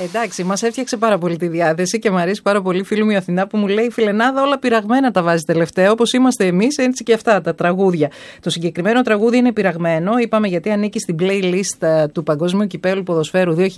Εντάξει, μας έφτιαξε πάρα πολύ τη διάθεση και μου αρέσει πάρα πολύ φίλη μου η Αθηνά που μου λέει: Φιλενάδα, όλα πειραγμένα τα βάζει τελευταία, όπως είμαστε εμείς, έτσι και αυτά τα τραγούδια. Το συγκεκριμένο τραγούδι είναι πειραγμένο, είπαμε γιατί ανήκει στην playlist του Παγκόσμιου Κυπέλλου Ποδοσφαίρου 2026,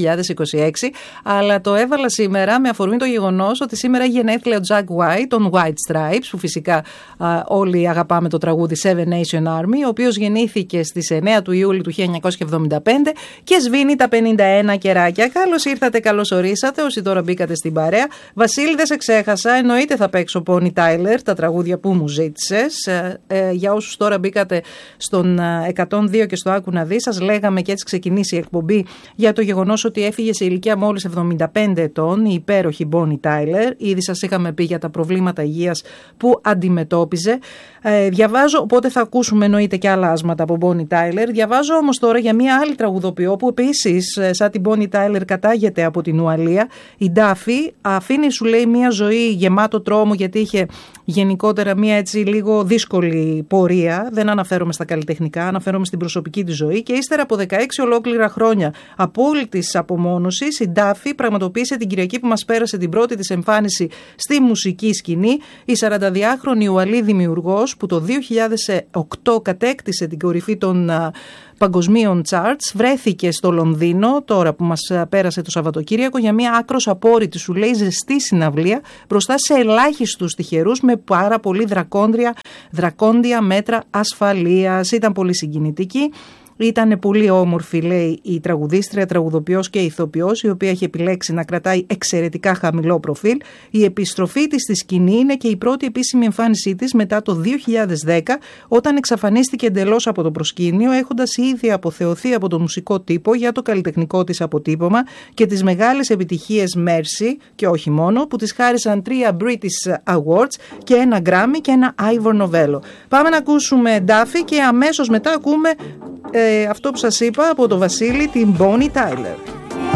αλλά το έβαλα σήμερα με αφορμή το γεγονός ότι σήμερα έχει γενέθλια ο Jack White, των White Stripes, που φυσικά όλοι αγαπάμε το τραγούδι Seven Nation Army, ο οποίος γεννήθηκε στις 9 του Ιούλη του 1975 και σβήνει τα 51 κεράκια. Καλώς ήρθατε, καλώς ορίσατε όσοι τώρα μπήκατε στην παρέα. Βασίλη, δεν σε ξέχασα, εννοείται θα παίξω Bonnie Tyler, τα τραγούδια που μου ζήτησες. Για όσους τώρα μπήκατε στον 102 και στο Άκου να δει, σας λέγαμε και έτσι ξεκινήσει η εκπομπή για το γεγονός ότι έφυγε σε ηλικία μόλις 75 ετών η υπέροχη Bonnie Tyler. Ήδη σας είχαμε πει για τα προβλήματα υγείας που αντιμετώπιζε. Διαβάζω, οπότε θα ακούσουμε εννοείται και άλλα άσματα από Bonnie Tyler. Διαβάζω όμως τώρα για μια άλλη τραγουδοποιό που επίσης, σαν την Bonnie Tyler, κατάγεται από την Ουαλία. Η Ντάφη αφήνει, σου λέει, μια ζωή γεμάτο τρόμο, γιατί είχε γενικότερα μια έτσι λίγο δύσκολη πορεία. Δεν αναφέρομαι στα καλλιτεχνικά, αναφέρομαι στην προσωπική της ζωή. Και ύστερα από 16 ολόκληρα χρόνια απόλυτης απομόνωσης, η Ντάφη πραγματοποίησε την Κυριακή που μας πέρασε την πρώτη της εμφάνιση στη μουσική σκηνή. Η 42χρονη Ουαλή δημιουργός, που το 2008 κατέκτησε την κορυφή των παγκοσμίων charts, βρέθηκε στο Λονδίνο τώρα που μας πέρασε το Σαββατοκύριακο για μια άκρος απόρριτη, σου λέει, ζεστή συναυλία μπροστά σε ελάχιστους τυχερούς με πάρα πολύ δρακόντια μέτρα ασφαλείας. Ήταν πολύ συγκινητική. Ήταν πολύ όμορφη, λέει, η τραγουδίστρια, τραγουδοποιός και ηθοποιός, η οποία έχει επιλέξει να κρατάει εξαιρετικά χαμηλό προφίλ. Η επιστροφή της στη σκηνή είναι και η πρώτη επίσημη εμφάνισή της μετά το 2010, όταν εξαφανίστηκε εντελώς από το προσκήνιο, έχοντας ήδη αποθεωθεί από το μουσικό τύπο για το καλλιτεχνικό της αποτύπωμα και τις μεγάλες επιτυχίες Mercy, και όχι μόνο, που της χάρισαν 3 British Awards και 1 Grammy και 1 Ivor Novello. Πάμε να ακούσουμε Duffy και αμέσως μετά ακούμε αυτό που σας είπα από το Βασίλη, την Bonnie Tyler.